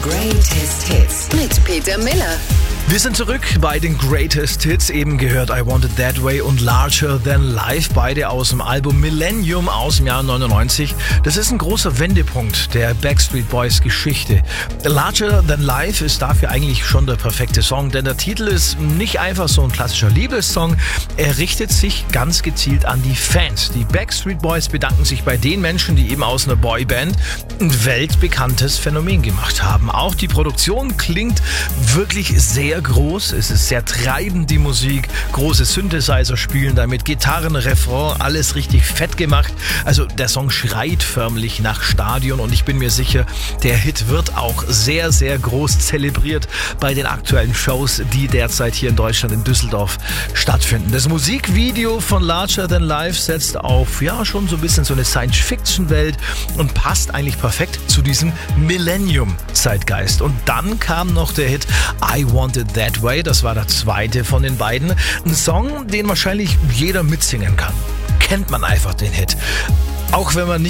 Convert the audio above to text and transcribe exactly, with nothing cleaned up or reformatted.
Greatest Hits mit Peter Miller. Wir sind zurück bei den Greatest Hits. Eben gehört I Want It That Way und Larger Than Life, beide aus dem Album Millennium aus dem Jahr neunundneunzig. Das ist ein großer Wendepunkt der Backstreet Boys Geschichte. Larger Than Life ist dafür eigentlich schon der perfekte Song, denn der Titel ist nicht einfach so ein klassischer Liebessong. Er richtet sich ganz gezielt an die Fans. Die Backstreet Boys bedanken sich bei den Menschen, die eben aus einer Boyband ein weltbekanntes Phänomen gemacht haben. Auch die Produktion klingt wirklich sehr groß, es ist sehr treibend, die Musik, große Synthesizer spielen damit, Gitarren, Refrain, alles richtig fett gemacht. Also der Song schreit förmlich nach Stadion und ich bin mir sicher, der Hit wird auch sehr, sehr groß zelebriert bei den aktuellen Shows, die derzeit hier in Deutschland in Düsseldorf stattfinden. Das Musikvideo von Larger Than Life setzt auf, ja, schon so ein bisschen so eine Science-Fiction-Welt und passt eigentlich perfekt zu diesem Millennium-Zeitgeist. Und dann kam noch der Hit I Want It That Way, das war der zweite von den beiden. Ein Song, den wahrscheinlich jeder mitsingen kann. Kennt man einfach den Hit. Auch wenn man nicht